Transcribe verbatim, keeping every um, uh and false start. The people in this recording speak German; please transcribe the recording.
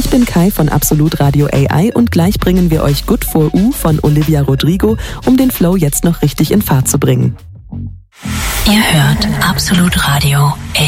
Ich bin Kai von Absolut Radio A I und gleich bringen wir euch Good for U von Olivia Rodrigo, um den Flow jetzt noch richtig in Fahrt zu bringen. Ihr hört Absolut Radio A I.